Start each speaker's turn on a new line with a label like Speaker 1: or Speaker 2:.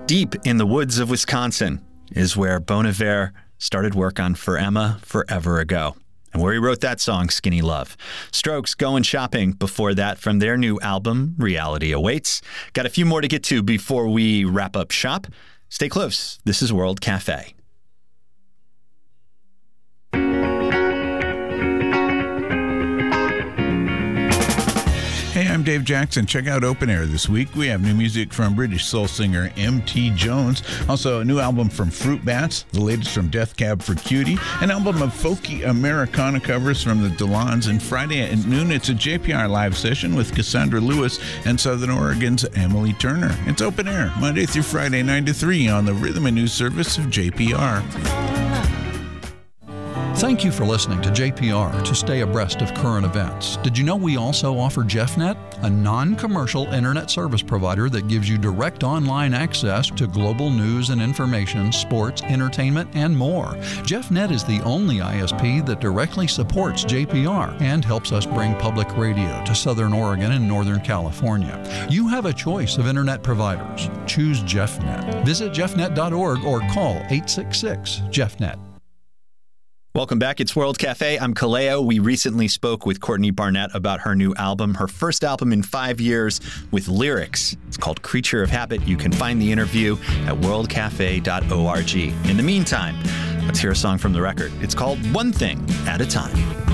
Speaker 1: Deep in the woods of Wisconsin is where Bon Iver started work on For Emma forever ago, and where he wrote that song, Skinny Love. Strokes, Going Shopping, before that from their new album, Reality Awaits. Got a few more to get to before we wrap up shop. Stay close. This is World Cafe.
Speaker 2: Hey, I'm Dave Jackson. Check out Open Air this week. We have new music from British soul singer M.T. Jones. Also, a new album from Fruit Bats, the latest from Death Cab for Cutie, an album of folky Americana covers from the Delons, and Friday at noon, it's a JPR live session with Cassandra Lewis and Southern Oregon's Emily Turner. It's Open Air, Monday through Friday, 9 to 3 on the Rhythm and News service of JPR.
Speaker 3: Thank you for listening to JPR to stay abreast of current events. Did you know we also offer JeffNet, a non-commercial internet service provider that gives you direct online access to global news and information, sports, entertainment, and more. JeffNet is the only ISP that directly supports JPR and helps us bring public radio to Southern Oregon and Northern California. You have a choice of internet providers. Choose JeffNet. Visit jeffnet.org or call 866-JeffNet.
Speaker 1: Welcome back. It's World Cafe. I'm Kaleo. We recently spoke with Courtney Barnett about her new album, her first album in 5 years with lyrics. It's called Creature of Habit. You can find the interview at worldcafe.org. In the meantime, let's hear a song from the record. It's called One Thing at a Time.